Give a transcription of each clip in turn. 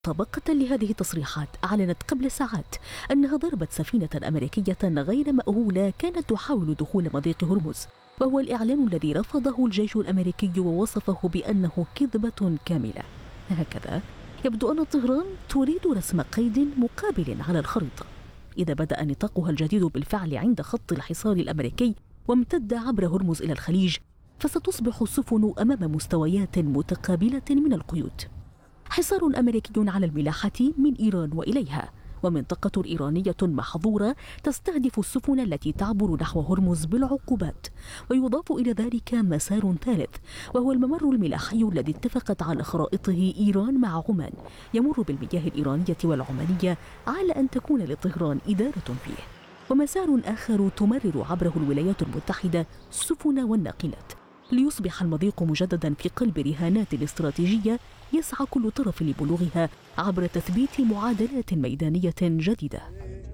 طبقة لهذه التصريحات، أعلنت قبل ساعات أنها ضربت سفينة أمريكية غير مأهولة كانت تحاول دخول مضيق هرمز، وهو الإعلان الذي رفضه الجيش الأمريكي ووصفه بأنه كذبة كاملة. هكذا يبدو أن طهران تريد رسم قيد مقابل على الخريطة. إذا بدأ نطاقها الجديد بالفعل عند خط الحصار الأمريكي وامتد عبر هرمز إلى الخليج، فستصبح السفن أمام مستويات متقابلة من القيود. حصار أمريكي على الملاحة من إيران وإليها، ومنطقة إيرانية محظورة تستهدف السفن التي تعبر نحو هرمز بالعقوبات. ويضاف إلى ذلك مسار ثالث، وهو الممر الملاحي الذي اتفقت على خرائطه إيران مع عمان، يمر بالمياه الإيرانية والعمانية على أن تكون لطهران إدارة فيه. ومسار آخر تمرر عبره الولايات المتحدة السفن والناقلات، ليصبح المضيق مجددا في قلب رهانات الاستراتيجية يسعى كل طرف لبلوغها عبر تثبيت معادلات ميدانية جديدة.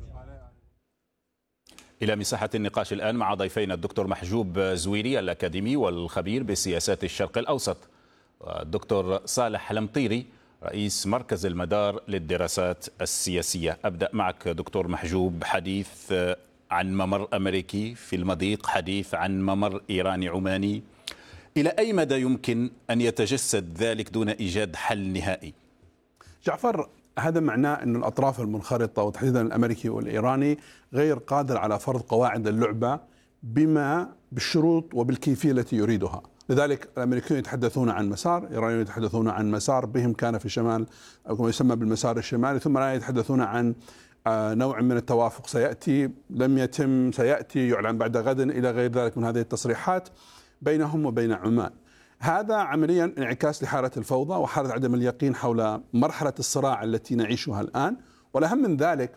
إلى مساحة النقاش الآن مع ضيفين الدكتور محجوب زويري الأكاديمي والخبير بسياسات الشرق الأوسط، والدكتور صالح المطيري رئيس مركز المدار للدراسات السياسية. أبدأ معك دكتور محجوب. حديث عن ممر أمريكي في المضيق، حديث عن ممر إيراني عماني، إلى أي مدى يمكن أن يتجسد ذلك دون إيجاد حل نهائي؟ جعفر، هذا معناه أن الأطراف المنخرطة وتحديدا الأمريكي والإيراني غير قادر على فرض قواعد اللعبة بالشروط وبالكيفية التي يريدها. لذلك الأمريكيون يتحدثون عن مسار، الإيرانيون يتحدثون عن مسار بهم كان في شمال أو ما يسمى بالمسار الشمالي، ثم لا يتحدثون عن نوع من التوافق سيأتي، لم يتم، سيأتي، يعلن بعد غد، إلى غير ذلك من هذه التصريحات بينهم وبين عمان. هذا عمليا انعكاس لحالة الفوضى وحالة عدم اليقين حول مرحلة الصراع التي نعيشها الآن. والأهم من ذلك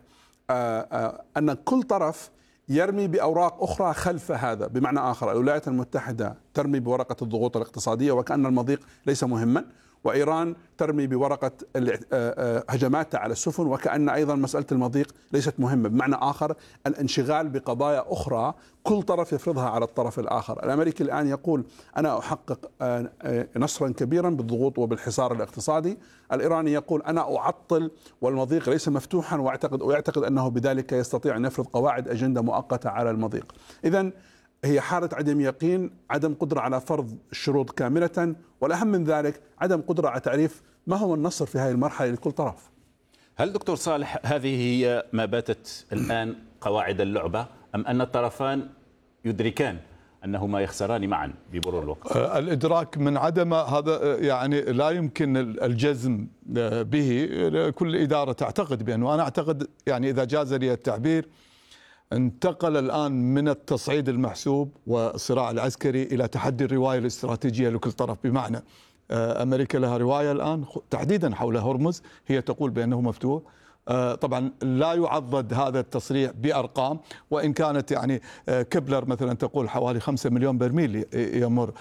أن كل طرف يرمي بأوراق أخرى خلف هذا. بمعنى آخر، الولايات المتحدة ترمي بورقة الضغوط الاقتصادية وكأن المضيق ليس مهما، وإيران ترمي بورقة هجماتها على السفن وكأن أيضا مسألة المضيق ليست مهمة. بمعنى آخر، الانشغال بقضايا أخرى كل طرف يفرضها على الطرف الآخر. الأمريكي الآن يقول أنا أحقق نصرا كبيرا بالضغوط وبالحصار الاقتصادي، الإيراني يقول أنا أعطل والمضيق ليس مفتوحا، ويعتقد أنه بذلك يستطيع أن يفرض قواعد أجندة مؤقتة على المضيق. إذن هي حالة عدم يقين، عدم قدرة على فرض الشروط كاملة، والأهم من ذلك عدم قدرة على تعريف ما هو النصر في هذه المرحلة لكل طرف. هل دكتور صالح هذه هي ما باتت الآن قواعد اللعبة، أم أن الطرفان يدركان أنهما يخسران معا بمرور الوقت؟ الإدراك من عدم هذا يعني لا يمكن الجزم به. كل إدارة تعتقد بأنه، أنا أعتقد يعني إذا جاز لي التعبير، انتقل الآن من التصعيد المحسوب والصراع العسكري إلى تحدي الرواية الاستراتيجية لكل طرف. بمعنى أمريكا لها رواية الآن تحديدا حول هرمز، هي تقول بأنه مفتوح. طبعا لا يعضد هذا التصريح بأرقام، وإن كانت يعني كبلر مثلا تقول حوالي 5 مليون برميل يمر.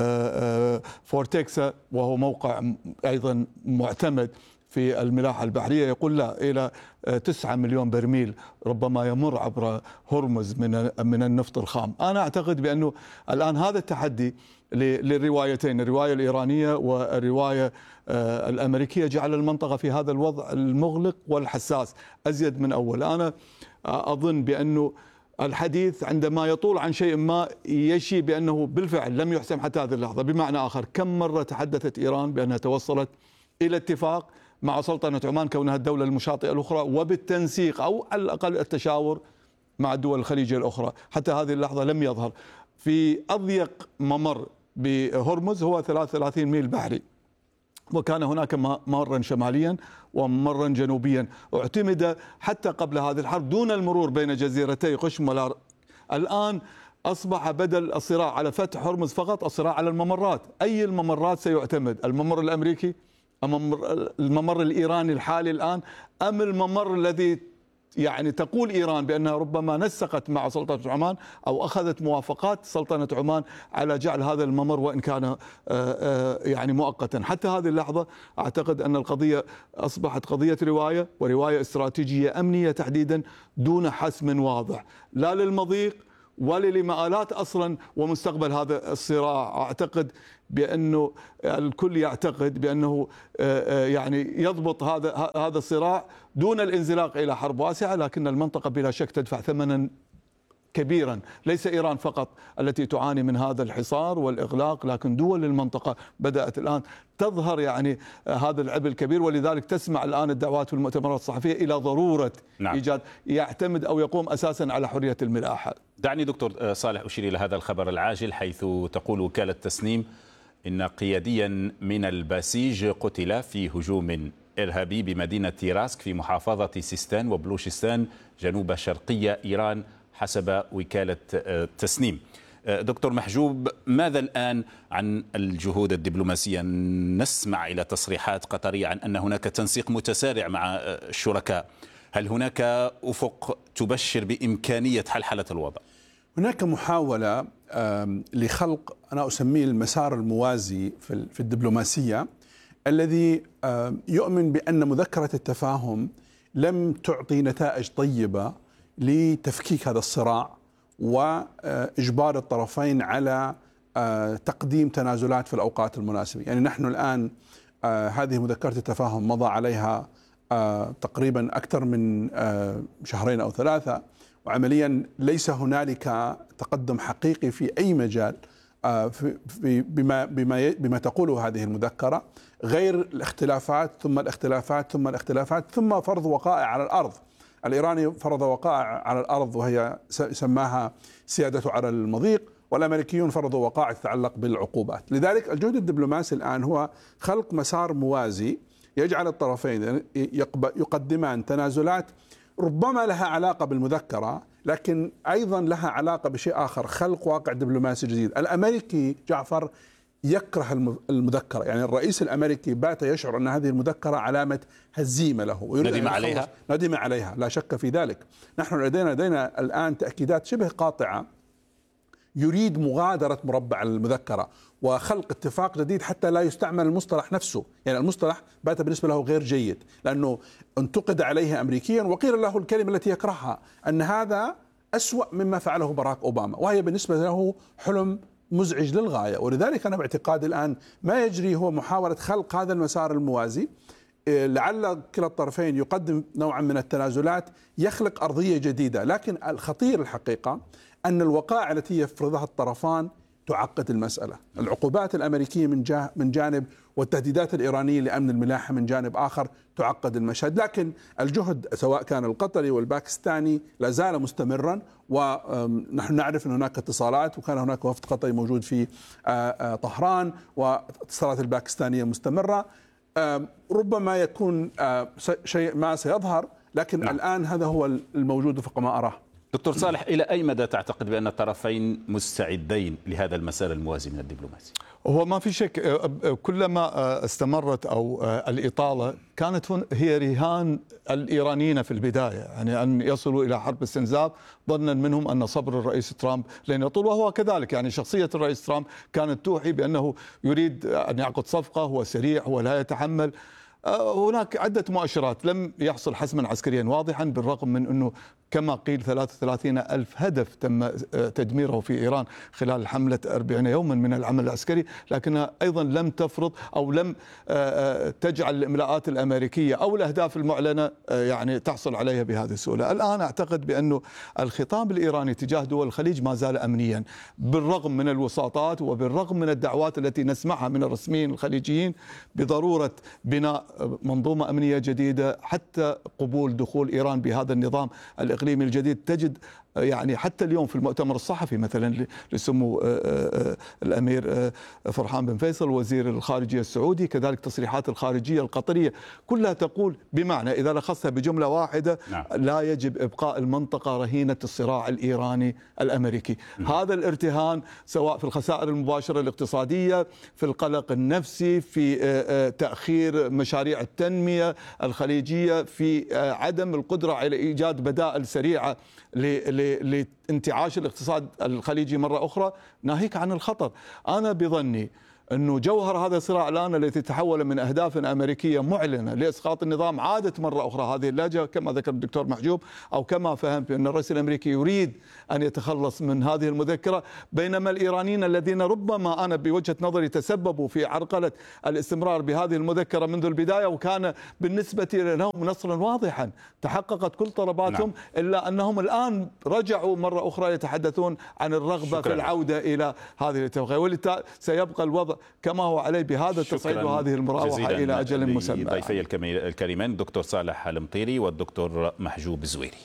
فورتكسا وهو موقع أيضا معتمد في الملاحة البحرية يقول لا، إلى 9 مليون برميل ربما يمر عبر هرمز من النفط الخام. أنا أعتقد بأنه الآن هذا التحدي للروايتين، الرواية الإيرانية والرواية الأمريكية، جعل المنطقة في هذا الوضع المغلق والحساس أزيد من أول. أنا أظن بأنه الحديث عندما يطول عن شيء ما يشي بأنه بالفعل لم يحسم حتى هذه اللحظة. بمعنى آخر، كم مرة تحدثت إيران بأنها توصلت إلى اتفاق مع سلطنة عمان كونها الدولة المشاطئة الأخرى، وبالتنسيق أو على الأقل التشاور مع الدول الخليجية الأخرى. حتى هذه اللحظة لم يظهر. في أضيق ممر بهرمز هو 33 ميل بحري، وكان هناك ممرا شماليا وممرا جنوبيا اعتمد حتى قبل هذه الحرب دون المرور بين جزيرتي قشم والار. الآن أصبح بدل الصراع على فتح هرمز فقط الصراع على الممرات. أي الممرات سيعتمد؟ الممر الأمريكي أم الممر الإيراني الحالي الآن، أم الممر الذي يعني تقول إيران بأنها ربما نسقت مع سلطنة عمان أو أخذت موافقات سلطنة عمان على جعل هذا الممر وإن كان يعني مؤقتا. حتى هذه اللحظة أعتقد أن القضية أصبحت قضية رواية، ورواية استراتيجية أمنية تحديدا، دون حسم واضح لا للمضيق ولمآلات أصلا ومستقبل هذا الصراع. أعتقد بأنه الكل يعتقد بأنه يعني يضبط هذا الصراع دون الانزلاق إلى حرب واسعة، لكن المنطقة بلا شك تدفع ثمنا كبيرا. ليس إيران فقط التي تعاني من هذا الحصار والإغلاق، لكن دول المنطقة بدأت الآن تظهر يعني هذا العبء الكبير، ولذلك تسمع الآن الدعوات في المؤتمرات الصحفية إلى ضرورة إيجاد يعتمد أو يقوم أساسا على حرية الملاحة. دعني دكتور صالح أشير إلى هذا الخبر العاجل، حيث تقول وكالة تسنيم إن قياديا من الباسيج قتل في هجوم إرهابي بمدينة تيراسك في محافظة سيستان وبلوشستان جنوب شرقية إيران حسب وكالة تسنيم. دكتور محجوب، ماذا الآن عن الجهود الدبلوماسية؟ نسمع إلى تصريحات قطرية عن أن هناك تنسيق متسارع مع الشركاء. هل هناك أفق تبشر بإمكانية حلحلة الوضع؟ هناك محاولة لخلق أنا أسميه المسار الموازي في الدبلوماسية، الذي يؤمن بأن مذكرة التفاهم لم تعطي نتائج طيبة لتفكيك هذا الصراع وإجبار الطرفين على تقديم تنازلات في الأوقات المناسبة. يعني نحن الآن هذه مذكرة التفاهم مضى عليها تقريبا أكثر من شهرين أو ثلاثة، وعمليا ليس هنالك تقدم حقيقي في أي مجال بما تقوله هذه المذكرة، غير الاختلافات ثم الاختلافات ثم الاختلافات ثم فرض وقائع على الأرض. الإيراني فرض وقائع على الأرض وهي سماها سيادة على المضيق، والأمريكيون فرضوا وقائع تتعلق بالعقوبات. لذلك الجهد الدبلوماسي الآن هو خلق مسار موازي يجعل الطرفين يقدمان تنازلات ربما لها علاقة بالمذكرة، لكن أيضا لها علاقة بشيء آخر، خلق واقع دبلوماسي جديد. الأمريكي جعفر يكره المذكرة، يعني الرئيس الأمريكي بات يشعر أن هذه المذكرة علامة هزيمة له، ندم عليها لا شك في ذلك. نحن لدينا الآن تأكيدات شبه قاطعة يريد مغادرة مربع المذكرة وخلق اتفاق جديد حتى لا يستعمل المصطلح نفسه. يعني المصطلح بات بالنسبة له غير جيد لأنه انتقد عليه أمريكيا وقيل له الكلمة التي يكرهها، أن هذا أسوأ مما فعله باراك أوباما، وهي بالنسبة له حلم مزعج للغاية. ولذلك أنا باعتقادي الآن ما يجري هو محاولة خلق هذا المسار الموازي، لعل كلا الطرفين يقدم نوعا من التنازلات يخلق أرضية جديدة. لكن الخطير الحقيقة أن الوقائع التي يفرضها الطرفان تعقد المسألة. العقوبات الأمريكية من جانب والتهديدات الإيرانية لأمن الملاحة من جانب آخر تعقد المشهد. لكن الجهد سواء كان القطري والباكستاني لا زال مستمرا، ونحن نعرف أن هناك اتصالات، وكان هناك وفد قطري موجود في طهران، واتصالات الباكستانية مستمرة. ربما يكون شيء ما سيظهر، لكن الآن هذا هو الموجود فوق ما أراه. دكتور صالح، إلى أي مدى تعتقد بأن الطرفين مستعدين لهذا المسار الموازي من الدبلوماسية؟ هو ما في شك، كلما استمرت أو الإطالة كانت هي رهان الإيرانيين في البداية، يعني أن يصلوا إلى حرب استنزاف ظنا منهم أن صبر الرئيس ترامب لن يطول، وهو كذلك. يعني شخصية الرئيس ترامب كانت توحي بأنه يريد أن يعقد صفقة، هو سريع، هو لا يتحمل. هناك عدة مؤشرات لم يحصل حسما عسكريا واضحا، بالرغم من أنه كما قيل 33,000 هدف تم تدميره في إيران خلال حملة 40 يوما من العمل العسكري، لكنها أيضا لم تفرض أو لم تجعل الإملاءات الأمريكية أو الأهداف المعلنة يعني تحصل عليها بهذه السهولة. الآن أعتقد بأنه الخطاب الإيراني تجاه دول الخليج ما زال أمنيا، بالرغم من الوساطات وبالرغم من الدعوات التي نسمعها من الرسميين الخليجيين بضرورة بناء منظومة أمنية جديدة حتى قبول دخول إيران بهذا النظام الإقليمي الجديد. تجد يعني حتى اليوم في المؤتمر الصحفي مثلا لسمو الأمير فرحان بن فيصل وزير الخارجية السعودي، كذلك تصريحات الخارجية القطرية كلها تقول بمعنى إذا لخصتها بجملة واحدة لا يجب إبقاء المنطقة رهينة الصراع الإيراني الأمريكي. هذا الارتهان سواء في الخسائر المباشرة الاقتصادية، في القلق النفسي، في تأخير مشاريع التنمية الخليجية، في عدم القدرة على إيجاد بدائل سريعة لانتعاش الاقتصاد الخليجي مرة أخرى، ناهيك عن الخطر. أنا بظني أنه جوهر هذا الصراع الآن التي تحول من أهداف أمريكية معلنة لإسقاط النظام عادت مرة أخرى هذه اللهجة كما ذكر الدكتور محجوب، أو كما فهمت أن الرئيس الأمريكي يريد أن يتخلص من هذه المذكرة، بينما الإيرانيين الذين ربما أنا بوجهة نظري تسببوا في عرقلة الاستمرار بهذه المذكرة منذ البداية، وكان بالنسبة لهم نصرا واضحا تحققت كل طلباتهم، إلا أنهم الآن رجعوا مرة أخرى يتحدثون عن الرغبة في العودة إلى هذه الاتفاقية، وبالتالي سيبقى الوضع كما هو عليه بهذا التصعيد وهذه المراوحة إلى أجل مسمى. ضيفي الكريمين الدكتور صالح المطيري والدكتور محجوب زويري.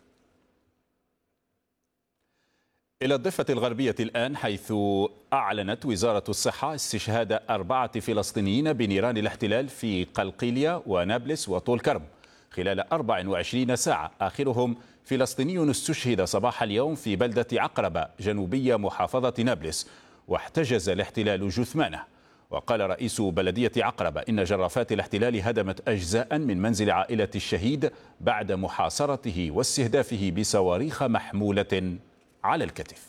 إلى الضفة الغربية الآن، حيث أعلنت وزارة الصحة استشهاد 4 فلسطينيين بنيران الاحتلال في قلقيلية ونابلس وطول كرم خلال 24 ساعة. آخرهم فلسطيني استشهد صباح اليوم في بلدة عقربة جنوبية محافظة نابلس، واحتجز الاحتلال جثمانه. وقال رئيس بلدية عقربة إن جرافات الاحتلال هدمت أجزاء من منزل عائلة الشهيد بعد محاصرته واستهدافه بصواريخ محمولة على الكتف.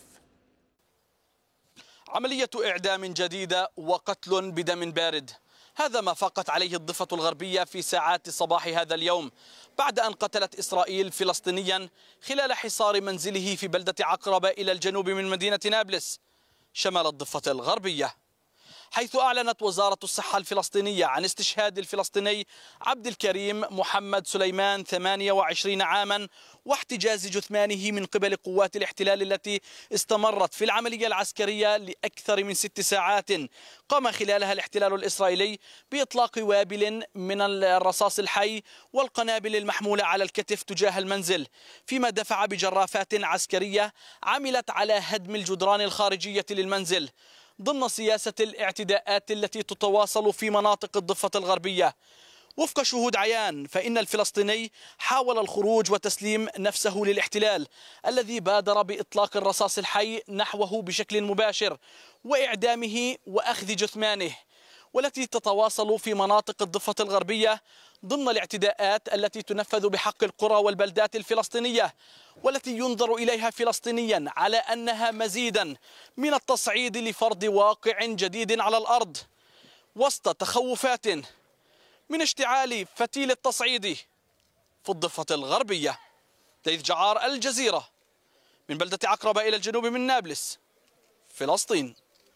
عملية إعدام جديدة وقتل بدم بارد، هذا ما فاقت عليه الضفة الغربية في ساعات صباح هذا اليوم بعد أن قتلت إسرائيل فلسطينيا خلال حصار منزله في بلدة عقربة إلى الجنوب من مدينة نابلس شمال الضفة الغربية، حيث أعلنت وزارة الصحة الفلسطينية عن استشهاد الفلسطيني عبد الكريم محمد سليمان 28 عاما واحتجاز جثمانه من قبل قوات الاحتلال التي استمرت في العملية العسكرية لأكثر من 6 ساعات قام خلالها الاحتلال الإسرائيلي بإطلاق وابل من الرصاص الحي والقنابل المحمولة على الكتف تجاه المنزل، فيما دفع بجرافات عسكرية عملت على هدم الجدران الخارجية للمنزل ضمن سياسة الاعتداءات التي تتواصل في مناطق الضفة الغربية. وفق شهود عيان فإن الفلسطيني حاول الخروج وتسليم نفسه للاحتلال الذي بادر بإطلاق الرصاص الحي نحوه بشكل مباشر وإعدامه وأخذ جثمانه، والتي تتواصل في مناطق الضفة الغربية ضمن الاعتداءات التي تنفذ بحق القرى والبلدات الفلسطينية، والتي ينظر إليها فلسطينيا على أنها مزيدا من التصعيد لفرض واقع جديد على الأرض وسط تخوفات من اشتعال فتيل التصعيد في الضفة الغربية. ليث جعار، الجزيرة، من بلدة عقربة إلى الجنوب من نابلس، فلسطين.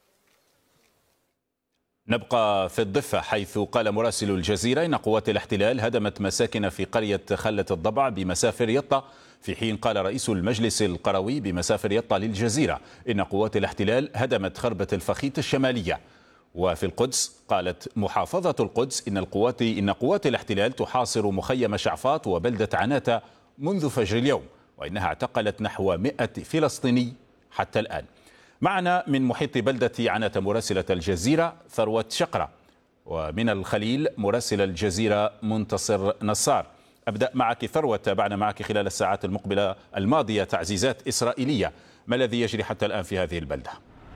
نبقى في الضفة، حيث قال مراسل الجزيرة إن قوات الاحتلال هدمت مساكن في قرية خلة الضبع بمسافر يطا، في حين قال رئيس المجلس القروي بمسافر يطا للجزيرة إن قوات الاحتلال هدمت خربة الفخيط الشمالية. وفي القدس قالت محافظة القدس إن قوات الاحتلال تحاصر مخيم شعفاط وبلدة عناتة منذ فجر اليوم، وإنها اعتقلت نحو 100 فلسطيني حتى الآن. معنا من محيط بلدة عناتة مراسلة الجزيرة ثروة شقرة، ومن الخليل مراسل الجزيرة منتصر نصار. أبدأ معك ثروة، تابعنا معك خلال الساعات الماضية تعزيزات إسرائيلية، ما الذي يجري حتى الآن في هذه البلدة؟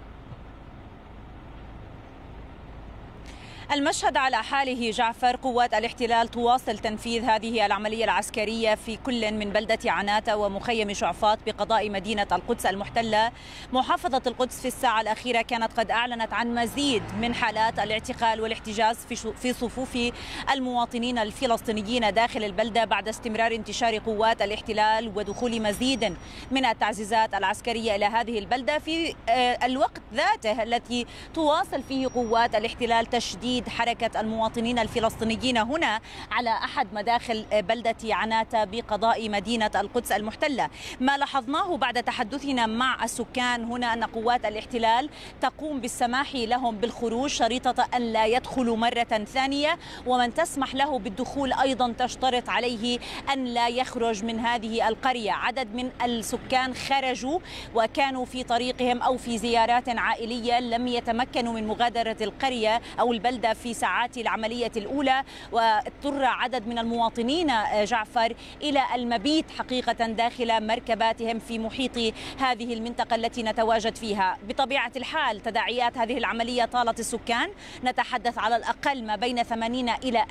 المشهد على حاله جعفر، قوات الاحتلال تواصل تنفيذ هذه العملية العسكرية في كل من بلدة عناتة ومخيم شعفاط بقضاء مدينة القدس المحتلة. محافظة القدس في الساعة الأخيرة كانت قد أعلنت عن مزيد من حالات الاعتقال والاحتجاز في صفوف المواطنين الفلسطينيين داخل البلدة بعد استمرار انتشار قوات الاحتلال ودخول مزيد من التعزيزات العسكرية إلى هذه البلدة في الوقت ذاته التي تواصل فيه قوات الاحتلال تشديد حركة المواطنين الفلسطينيين هنا على أحد مداخل بلدة عناتة بقضاء مدينة القدس المحتلة. ما لاحظناه بعد تحدثنا مع السكان هنا أن قوات الاحتلال تقوم بالسماح لهم بالخروج شريطة أن لا يدخلوا مرة ثانية، ومن تسمح له بالدخول أيضا تشترط عليه أن لا يخرج من هذه القرية. عدد من السكان خرجوا وكانوا في طريقهم أو في زيارات عائلية، لم يتمكنوا من مغادرة القرية أو البلدة البلدة في ساعات العملية الأولى، واضطر عدد من المواطنين جعفر إلى المبيت حقيقة داخل مركباتهم في محيط هذه المنطقة التي نتواجد فيها. بطبيعة الحال تداعيات هذه العملية طالت السكان، نتحدث على الأقل ما بين 80 إلى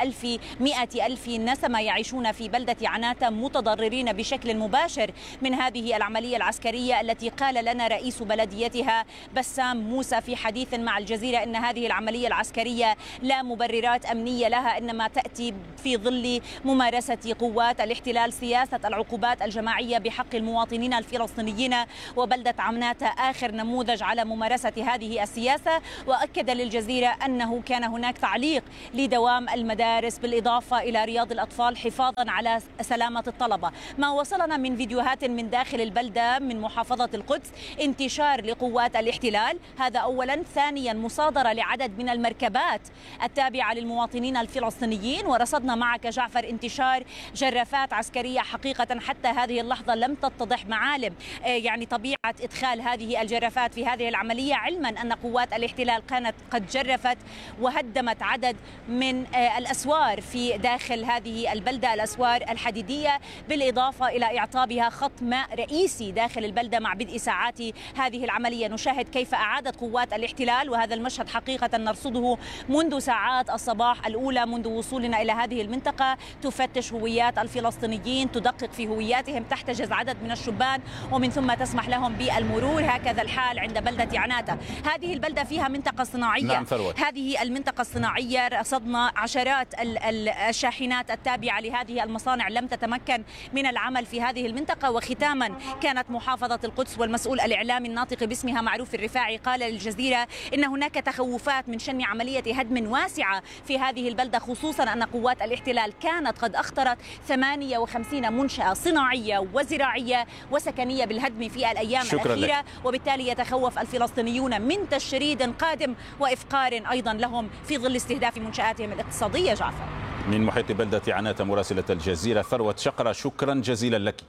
100 ألف نسمة يعيشون في بلدة عناتة متضررين بشكل مباشر من هذه العملية العسكرية التي قال لنا رئيس بلديتها بسام موسى في حديث مع الجزيرة إن هذه العملية العسكرية لا مبررات أمنية لها، إنما تأتي في ظل ممارسة قوات الاحتلال سياسة العقوبات الجماعية بحق المواطنين الفلسطينيين، وبلدة عناتة آخر نموذج على ممارسة هذه السياسة. وأكد للجزيرة أنه كان هناك تعليق لدوام المدارس بالإضافة إلى رياض الأطفال حفاظا على سلامة الطلبة. ما وصلنا من فيديوهات من داخل البلدة من محافظة القدس انتشار لقوات الاحتلال، هذا أولا. ثانيا مصادرة لعدد من المركبات التابعة للمواطنين الفلسطينيين، ورصدنا معك جعفر انتشار جرافات عسكرية. حقيقة حتى هذه اللحظة لم تتضح معالم يعني طبيعة إدخال هذه الجرافات في هذه العملية، علما أن قوات الاحتلال كانت قد جرفت وهدمت عدد من الأسوار في داخل هذه البلدة، الأسوار الحديدية، بالإضافة إلى إعطابها خط ماء رئيسي داخل البلدة مع بدء ساعات هذه العملية. نشاهد كيف أعادت قوات الاحتلال، وهذا المشهد حقيقة نرصده منذ ساعات الصباح الأولى منذ وصولنا إلى هذه المنطقة، تفتش هويات الفلسطينيين، تدقق في هوياتهم، تحتجز عدد من الشبان ومن ثم تسمح لهم بالمرور. هكذا الحال عند بلدة عناتة. هذه البلدة فيها منطقة صناعية. نعم هذه المنطقة الصناعية رصدنا عشرات الشاحنات التابعة لهذه المصانع لم تتمكن من العمل في هذه المنطقة. وختاما كانت محافظة القدس والمسؤول الإعلامي الناطق باسمها معروف الرفاعي قال للجزيرة إن هناك تخوفات من شن عملية هدم واسعة في هذه البلدة، خصوصا أن قوات الاحتلال كانت قد أخطرت 58 منشأة صناعية وزراعية وسكنية بالهدم في الأيام الأخيرة، وبالتالي يتخوف الفلسطينيون من تشريد قادم وإفقار أيضا لهم في ظل استهداف منشآتهم الاقتصادية. جعفر من محيط بلدة عناتة مراسلة الجزيرة ثروة شقرة، شكرا جزيلا لك.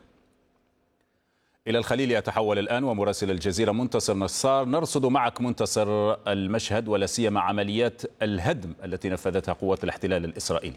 إلى الخليل يتحول الآن ومراسل الجزيرة منتصر نصار، نرصد معك منتصر المشهد ولا سيما عمليات الهدم التي نفذتها قوات الاحتلال الإسرائيلي.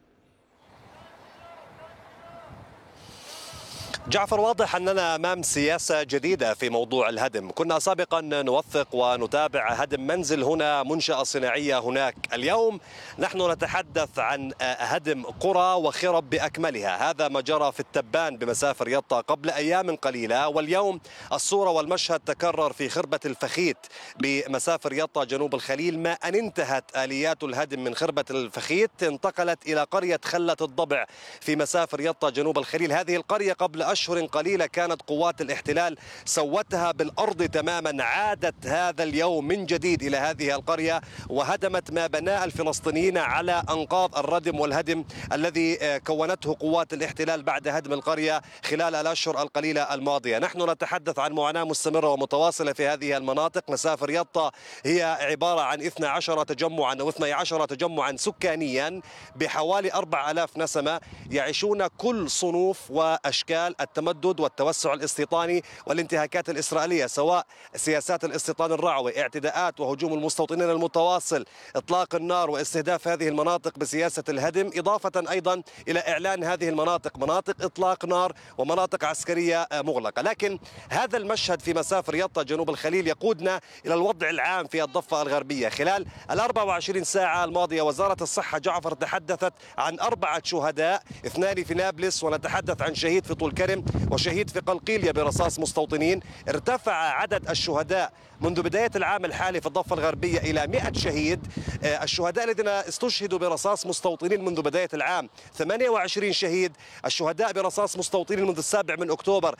جعفر، واضح أننا أمام سياسة جديدة في موضوع الهدم. كنا سابقا نوثق ونتابع هدم منزل هنا، منشأة صناعية هناك. اليوم نحن نتحدث عن هدم قرى وخرب بأكملها. هذا ما جرى في التبان بمسافة يطا قبل أيام قليلة، واليوم الصورة والمشهد تكرر في خربة الفخيت بمسافة يطا جنوب الخليل. ما أن انتهت آليات الهدم من خربة الفخيت انتقلت إلى قرية خلة الضبع في مسافة يطا جنوب الخليل. هذه القرية قبل أشهر قليلة كانت قوات الاحتلال سوتها بالأرض تماما. عادت هذا اليوم من جديد إلى هذه القرية وهدمت ما بناه الفلسطينيين على أنقاض الردم والهدم الذي كونته قوات الاحتلال بعد هدم القرية خلال الأشهر القليلة الماضية. نحن نتحدث عن معاناة مستمرة ومتواصلة في هذه المناطق. مسافة يطا هي عبارة عن 12 تجمعا أو 12 تجمعا سكانيا بحوالي 4000 نسمة يعيشون كل صنوف وأشكال التمدد والتوسع الاستيطاني والانتهاكات الإسرائيلية، سواء سياسات الاستيطان الرعوي، اعتداءات وهجوم المستوطنين المتواصل، إطلاق النار واستهداف هذه المناطق بسياسة الهدم، إضافة أيضا إلى إعلان هذه المناطق مناطق إطلاق نار ومناطق عسكرية مغلقة. لكن هذا المشهد في مسافة يطا جنوب الخليل يقودنا إلى الوضع العام في الضفة الغربية. خلال 24 ساعة الماضية وزارة الصحة جعفر تحدثت عن 4 شهداء، 2 في نابلس، ونتحدث عن شهيد في طول كرم وشهيد في قلقيلية برصاص مستوطنين. ارتفع عدد الشهداء منذ بداية العام الحالي في الضفة الغربية إلى 100 شهيد. الشهداء الذين استشهدوا برصاص مستوطنين منذ بداية العام 28 شهيد. الشهداء برصاص مستوطنين منذ 7 أكتوبر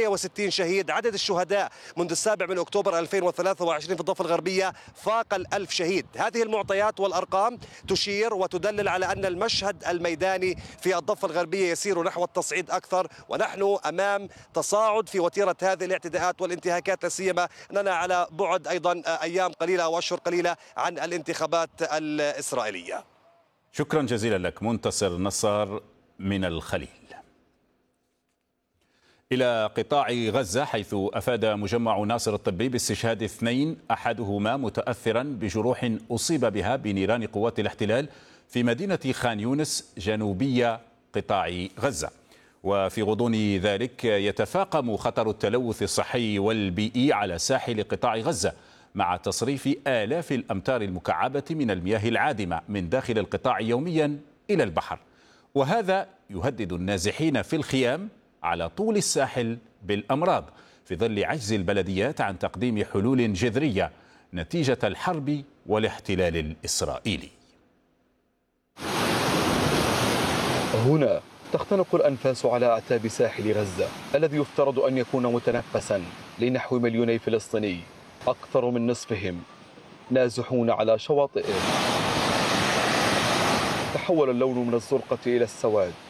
68 شهيد. عدد الشهداء منذ 7 أكتوبر 2023 في الضفة الغربية فاق 1000 شهيد. هذه المعطيات والأرقام تشير وتدلل على أن المشهد الميداني في الضفة الغربية يسير نحو التصعيد أكثر، ونحن أمام تصاعد في وتيرة هذه الاعتداءات والانتهاكات، لا سيما أننا على بعد أيضا أيام قليلة أو أشهر قليلة عن الانتخابات الإسرائيلية. شكرا جزيلا لك منتصر نصار من الخليل. إلى قطاع غزة، حيث أفاد مجمع ناصر الطبي باستشهاد 2 أحدهما متأثرا بجروح أصيب بها بنيران قوات الاحتلال في مدينة خان يونس جنوبية قطاع غزة. وفي غضون ذلك يتفاقم خطر التلوث الصحي والبيئي على ساحل قطاع غزة، مع تصريف آلاف الأمتار المكعبة من المياه العادمة من داخل القطاع يوميا إلى البحر، وهذا يهدد النازحين في الخيام على طول الساحل بالأمراض، في ظل عجز البلديات عن تقديم حلول جذرية نتيجة الحرب والاحتلال الإسرائيلي. هنا تختنق الأنفاس على أعتاب ساحل غزة الذي يفترض أن يكون متنفسا لنحو 2 مليون فلسطيني، أكثر من نصفهم نازحون على شواطئه. تحول اللون من الزرقة إلى السواد